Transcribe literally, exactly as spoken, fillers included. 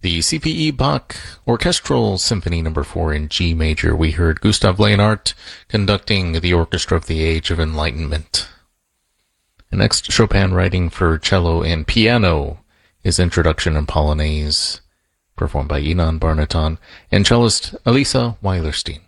The C P E Bach Orchestral Symphony Number four in G major. We heard Gustav Leonhardt conducting the Orchestra of the Age of Enlightenment. And next, Chopin writing for cello and piano, his Introduction and Polonaise, performed by Inan Barnaton and cellist Elisa Weilerstein.